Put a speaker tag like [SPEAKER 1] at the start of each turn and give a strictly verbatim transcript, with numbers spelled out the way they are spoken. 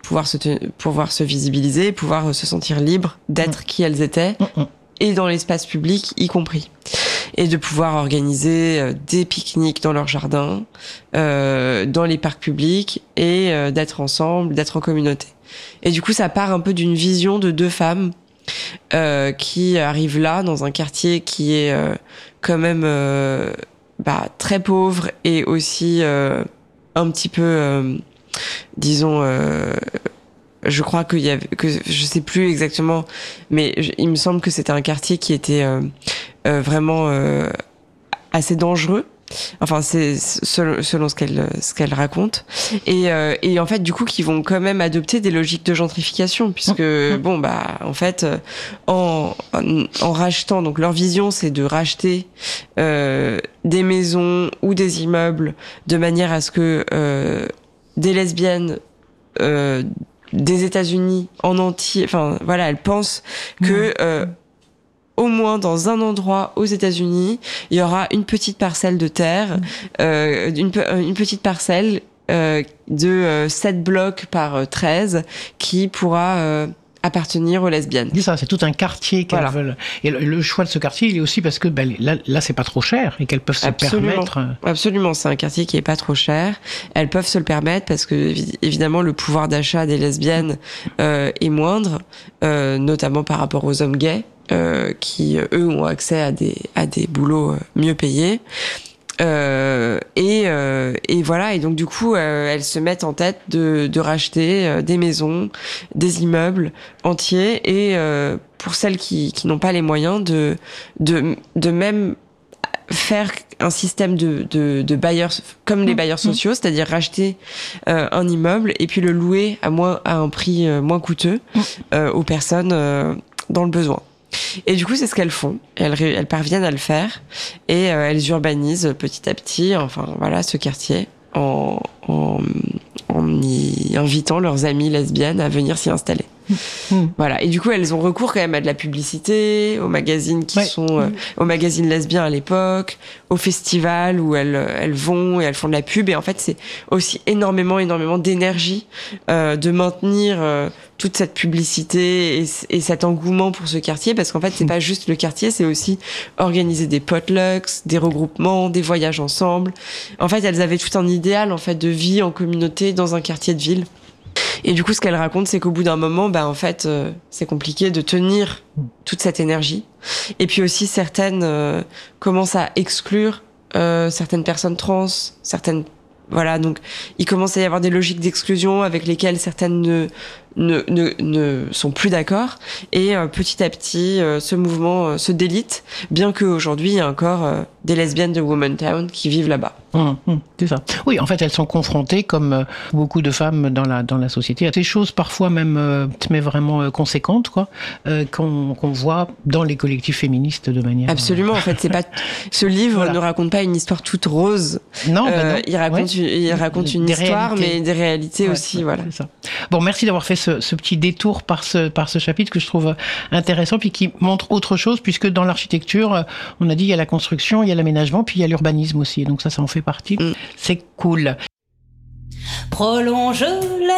[SPEAKER 1] pouvoir se te- pouvoir se visibiliser, pouvoir se sentir libres d'être mmh. qui elles étaient, mmh. et dans l'espace public y compris. Et de pouvoir organiser euh, des pique-niques dans leur jardin, euh, dans les parcs publics, et euh, d'être ensemble, d'être en communauté. Et du coup, ça part un peu d'une vision de deux femmes euh, qui arrivent là, dans un quartier qui est euh, quand même euh, bah, très pauvre, et aussi euh, un petit peu, euh, disons... Euh, je crois qu'il y avait, que je sais plus exactement, mais je, il me semble que c'était un quartier qui était euh, euh, vraiment euh, assez dangereux. Enfin, c'est selon, selon ce qu'elle ce qu'elle raconte. Et euh, et en fait, du coup, qui vont quand même adopter des logiques de gentrification, puisque bon bah en fait, en en, en rachetant, donc leur vision, c'est de racheter euh, des maisons ou des immeubles de manière à ce que euh, des lesbiennes euh, des États-Unis en entier, enfin voilà, elle pense que euh, au moins dans un endroit aux États-Unis, il y aura une petite parcelle de terre, euh, une, une petite parcelle euh, de euh, sept blocs par treize qui pourra euh, appartenir aux lesbiennes.
[SPEAKER 2] C'est ça, c'est tout un quartier qu'elles
[SPEAKER 1] voilà.
[SPEAKER 2] veulent. Et le, le choix de ce quartier, il est aussi parce que ben, là, là, c'est pas trop cher et qu'elles peuvent se
[SPEAKER 1] Absolument.
[SPEAKER 2] permettre.
[SPEAKER 1] Absolument, c'est un quartier qui est pas trop cher. Elles peuvent se le permettre parce que évidemment le pouvoir d'achat des lesbiennes euh, est moindre, euh, notamment par rapport aux hommes gays euh, qui eux ont accès à des à des boulots mieux payés. Euh, et, euh, et voilà, et donc du coup, euh, elles se mettent en tête de, de racheter euh, des maisons, des immeubles entiers, et euh, pour celles qui, qui n'ont pas les moyens, de, de, de même faire un système de, de, de bailleurs, comme les bailleurs sociaux, c'est-à-dire racheter euh, un immeuble et puis le louer à, moins, à un prix euh, moins coûteux euh, aux personnes euh, dans le besoin. Et du coup, c'est ce qu'elles font. Elles, elles parviennent à le faire, et euh, elles urbanisent petit à petit, enfin voilà, ce quartier en, en, en y invitant leurs amies lesbiennes à venir s'y installer. Mmh. Voilà. Et du coup, elles ont recours quand même à de la publicité, aux magazines qui ouais. sont, euh, aux magazines lesbiens à l'époque, aux festivals où elles, elles vont et elles font de la pub. Et en fait, c'est aussi énormément, énormément d'énergie euh, de maintenir euh, toute cette publicité et, et cet engouement pour ce quartier, parce qu'en fait, c'est pas juste le quartier, c'est aussi organiser des potlucks, des regroupements, des voyages ensemble. En fait, elles avaient tout un idéal en fait de vie en communauté dans un quartier de ville. Et du coup, ce qu'elle raconte, c'est qu'au bout d'un moment, bah, en fait, euh, c'est compliqué de tenir toute cette énergie. Et puis aussi, certaines euh, commencent à exclure euh, certaines personnes trans, certaines... Voilà, donc il commence à y avoir des logiques d'exclusion avec lesquelles certaines ne, ne, ne, ne sont plus d'accord. Et euh, petit à petit, euh, ce mouvement euh, se délite, bien qu'aujourd'hui, il y a encore euh, des lesbiennes de Womantown qui vivent là-bas.
[SPEAKER 2] Mmh, mmh, c'est ça. Oui, en fait, elles sont confrontées, comme euh, beaucoup de femmes dans la dans la société, à des choses parfois même, euh, mais vraiment euh, conséquentes, quoi, euh, qu'on qu'on voit dans les collectifs féministes de manière.
[SPEAKER 1] Absolument. Euh... En fait, c'est pas ce livre voilà. ne raconte pas une histoire toute rose.
[SPEAKER 2] Non, euh, ben non.
[SPEAKER 1] il raconte ouais. une, il raconte une des histoire, réalités. mais des réalités ouais, aussi, ouais, voilà.
[SPEAKER 2] C'est ça. Bon, merci d'avoir fait ce, ce petit détour par ce par ce chapitre que je trouve intéressant, puis qui montre autre chose, puisque dans l'architecture, on a dit il y a la construction, il y a l'aménagement, puis il y a l'urbanisme aussi. Donc ça, ça en fait partie. Mm. C'est cool.
[SPEAKER 3] Prolonge la